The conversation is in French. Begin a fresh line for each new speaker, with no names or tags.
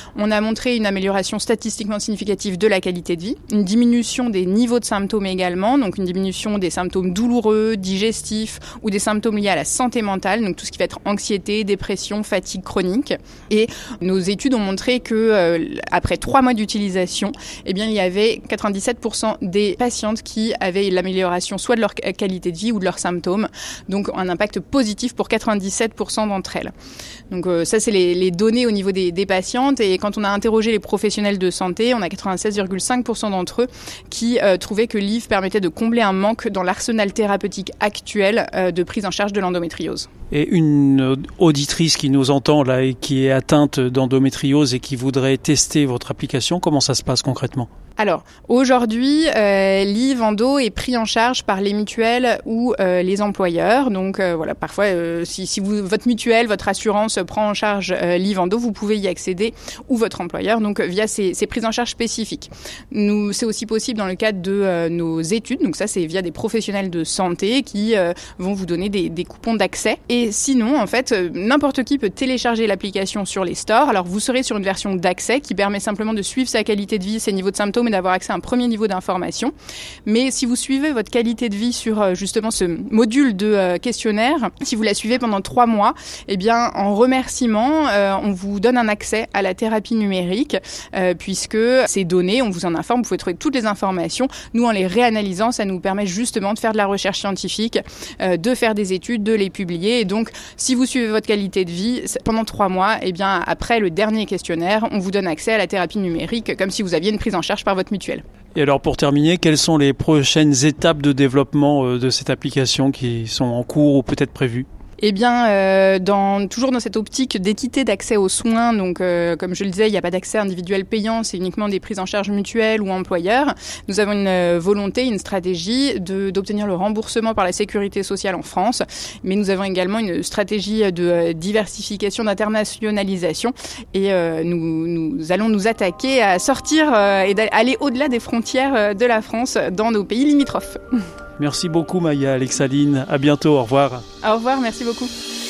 On a montré une amélioration statistiquement significative de la qualité de vie, une diminution des niveaux de symptômes également, donc une diminution des symptômes douloureux, digestifs ou des symptômes liés à la santé mentale, donc tout ce qui va être anxiété, dépression, fatigue chronique. Et nos études ont montré que après 3 mois d'utilisation, il y avait 97% des patientes qui avaient l'amélioration soit de leur qualité de vie ou de leurs symptômes, donc un impact positif pour 97% d'entre elles. Donc ça, c'est les données au niveau des patientes, et quand on a interrogé les professionnels de santé, on a 96,5% d'entre eux qui trouvaient que l'IV permettait de combler un manque dans l'arsenal thérapeutique actuel de prise en charge de l'endométriose.
Et une auditrice qui nous entend là et qui est atteinte d'endométriose et qui voudrait tester votre application, comment ça se passe concrètement ?
Alors, aujourd'hui, l'IV Endo est pris en charge par les mutuelles ou les employeurs. Donc parfois, si votre mutuelle, votre assurance prend en charge l'IV Endo, vous pouvez y accéder, ou votre employeur, donc via ces prises en charge spécifiques. C'est aussi possible dans le cadre de nos études. Donc ça, c'est via des professionnels de santé qui vont vous donner des coupons d'accès. Et sinon, en fait, n'importe qui peut télécharger l'application sur les stores. Alors, vous serez sur une version d'accès qui permet simplement de suivre sa qualité de vie, ses niveaux de symptômes, et d'avoir accès à un premier niveau d'information. Mais si vous suivez votre qualité de vie sur justement ce module de questionnaire, si vous la suivez pendant 3 mois, en remerciement, on vous donne un accès à la thérapie numérique, puisque ces données, on vous en informe, vous pouvez trouver toutes les informations. Nous, en les réanalysant, ça nous permet justement de faire de la recherche scientifique, de faire des études, de les publier. Et donc, si vous suivez votre qualité de vie pendant 3 mois, après le dernier questionnaire, on vous donne accès à la thérapie numérique, comme si vous aviez une prise en charge par votre mutuelle.
Et alors, pour terminer, quelles sont les prochaines étapes de développement de cette application qui sont en cours ou peut-être prévues ?
Toujours dans cette optique d'équité d'accès aux soins, donc comme je le disais, il n'y a pas d'accès individuel payant, c'est uniquement des prises en charge mutuelles ou employeurs. Nous avons une volonté, une stratégie d'obtenir le remboursement par la sécurité sociale en France, mais nous avons également une stratégie de diversification, d'internationalisation, et nous allons nous attaquer à sortir et d'aller au-delà des frontières de la France dans nos pays limitrophes.
Merci beaucoup Maya Alexaline, à bientôt, au revoir.
Au revoir, merci beaucoup.